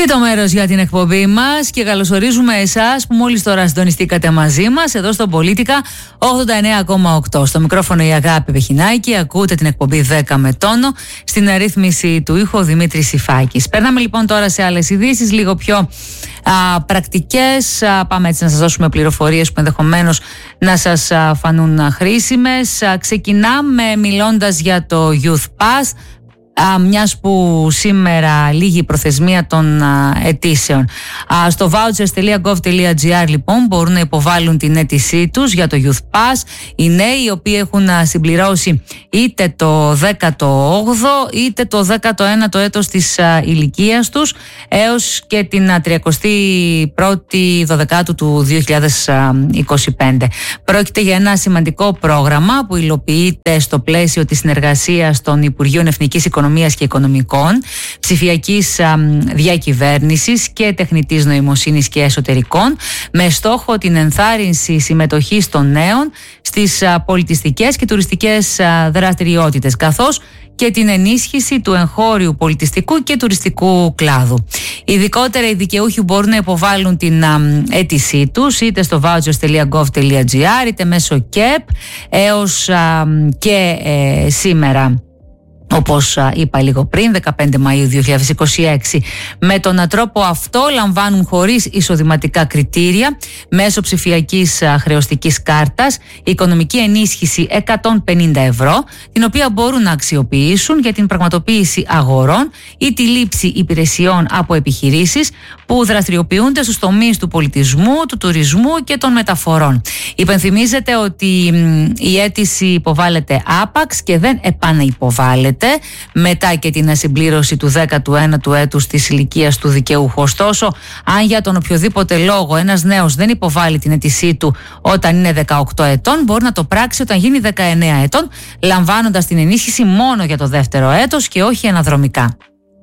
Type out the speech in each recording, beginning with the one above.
Τρίτο μέρος για την εκπομπή μας και καλωσορίζουμε εσάς που μόλις τώρα συντονιστήκατε μαζί μας εδώ στο Πολίτικα 89,8. Στο μικρόφωνο η Αγάπη Βεχινάκη, ακούτε την εκπομπή 10 με τόνο, στην αρρύθμιση του ήχου ο Δημήτρης Σιφάκης. Περνάμε λοιπόν τώρα σε άλλες ειδήσεις, λίγο πιο πρακτικές. Πάμε έτσι να σας δώσουμε πληροφορίες που ενδεχομένως να σας φανούν χρήσιμες. Ξεκινάμε μιλώντας για το Youth Pass. Μιας που σήμερα λήγει η προθεσμία των αιτήσεων. Στο vouchers.gov.gr λοιπόν μπορούν να υποβάλουν την αίτησή τους για το Youth Pass οι νέοι οι οποίοι έχουν συμπληρώσει είτε το 18ο είτε το 19ο έτος της ηλικίας τους έως και την 31η Δωδεκάτου του 2025. Πρόκειται για ένα σημαντικό πρόγραμμα που υλοποιείται στο πλαίσιο της συνεργασίας των Υπουργείων Εθνικής Οικονομίας και Οικονομικών, ψηφιακής διακυβέρνησης και τεχνητής νοημοσύνης και εσωτερικών, με στόχο την ενθάρρυνση συμμετοχής των νέων στις πολιτιστικές και τουριστικές δραστηριότητες, καθώς και την ενίσχυση του εγχώριου πολιτιστικού και τουριστικού κλάδου. Ειδικότερα οι δικαιούχοι μπορούν να υποβάλουν την αίτησή τους είτε στο vouchers.gov.gr είτε μέσω ΚΕΠ έως και σήμερα. Όπως είπα λίγο πριν, 15 Μαΐου 2026. Με τον τρόπο αυτό λαμβάνουν χωρίς εισοδηματικά κριτήρια, μέσω ψηφιακής χρεωστικής κάρτας, οικονομική ενίσχυση 150 ευρώ, την οποία μπορούν να αξιοποιήσουν για την πραγματοποίηση αγορών ή τη λήψη υπηρεσιών από επιχειρήσεις που δραστηριοποιούνται στους τομείς του πολιτισμού, του τουρισμού και των μεταφορών. Υπενθυμίζεται ότι η αίτηση υποβάλλεται άπαξ και δεν επαναυποβάλλεται μετά και την συμπλήρωση του 19ου έτους της ηλικίας του δικαιούχου. Ωστόσο, αν για τον οποιοδήποτε λόγο ένας νέος δεν υποβάλλει την αίτησή του όταν είναι 18 ετών, μπορεί να το πράξει όταν γίνει 19 ετών, λαμβάνοντας την ενίσχυση μόνο για το δεύτερο έτος και όχι αναδρομικά.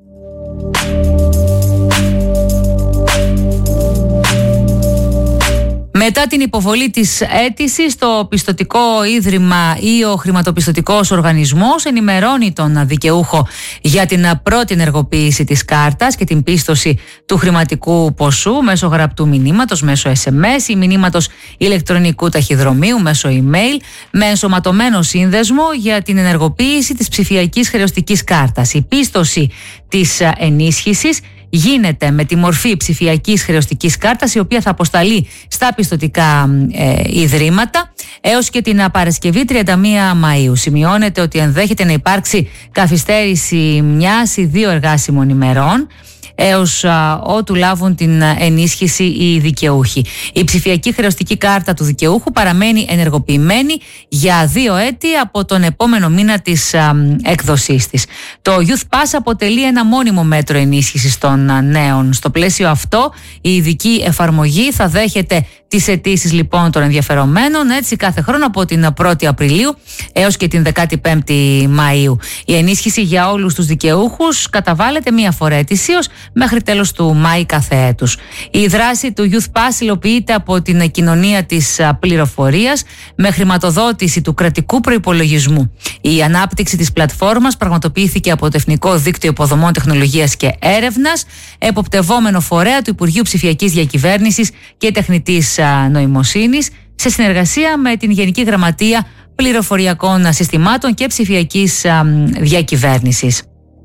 Μετά την υποβολή της αίτησης, το πιστωτικό ίδρυμα ή ο χρηματοπιστωτικός οργανισμός ενημερώνει τον δικαιούχο για την πρώτη ενεργοποίηση της κάρτας και την πίστοση του χρηματικού ποσού μέσω γραπτού μηνύματος, μέσω SMS ή μηνύματος ηλεκτρονικού ταχυδρομείου, μέσω email, με ενσωματωμένο σύνδεσμο για την ενεργοποίηση της ψηφιακής χρεωστικής κάρτας. Η πίστοση της ενίσχυσης γίνεται με τη μορφή ψηφιακής χρεωστικής κάρτας, η οποία θα αποσταλεί στα πιστωτικά ιδρύματα έως και την Παρασκευή 31 Μαΐου. Σημειώνεται ότι ενδέχεται να υπάρξει καθυστέρηση 1 ή 2 εργάσιμων ημερών έως ότου λάβουν την ενίσχυση οι δικαιούχοι. Η ψηφιακή χρεωστική κάρτα του δικαιούχου παραμένει ενεργοποιημένη για 2 έτη από τον επόμενο μήνα της έκδοσής της. Το Youth Pass αποτελεί ένα μόνιμο μέτρο ενίσχυσης των νέων. Στο πλαίσιο αυτό, η ειδική εφαρμογή θα δέχεται τις αιτήσεις λοιπόν των ενδιαφερομένων έτσι κάθε χρόνο από την 1η Απριλίου έως και την 15η Μαΐου. Η ενίσχυση για όλους τους δικαιούχους καταβάλλεται μία φορά ετησίως μέχρι τέλος του Μάη κάθε έτους. Η δράση του Youth Pass υλοποιείται από την κοινωνία της πληροφορίας με χρηματοδότηση του κρατικού προϋπολογισμού. Η ανάπτυξη της πλατφόρμας πραγματοποιήθηκε από το Εθνικό Δίκτυο Υποδομών Τεχνολογίας και Έρευνας, εποπτευόμενο φορέα του Υπουργείου Ψηφιακής Διακυβέρνησης και Τεχνητής Νοημοσύνης, σε συνεργασία με την Γενική Γραμματεία Πληροφοριακών Συστημάτων και Ψηφιακής Διακυβέρνησης.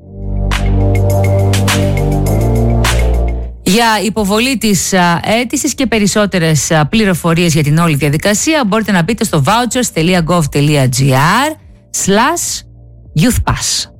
Για υποβολή της αίτησης και περισσότερες πληροφορίες για την όλη διαδικασία μπορείτε να μπείτε στο vouchers.gov.gr/youthpass.